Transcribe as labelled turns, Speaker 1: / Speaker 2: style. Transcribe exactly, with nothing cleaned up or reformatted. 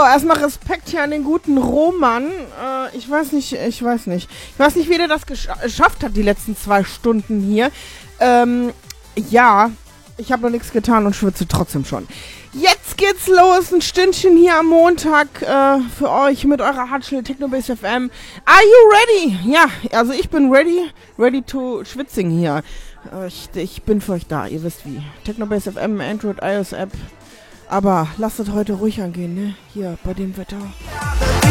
Speaker 1: erstmal Respekt hier an den guten Roman. Äh, ich weiß nicht, ich weiß nicht. Ich weiß nicht, wie der das gesch- geschafft hat, die letzten zwei Stunden hier. Ähm, ja, ich habe noch nichts getan und schwitze trotzdem schon. Jetzt geht's los, ein Stündchen hier am Montag äh, für euch mit eurer Hardshell Technobase F M. Are you ready? Ja, also ich bin ready, ready to schwitzing hier. Äh, ich, ich bin für euch da, ihr wisst wie. Technobase F M, Android, iOS App. Aber lasst es heute ruhig angehen, ne? Hier, bei dem Wetter.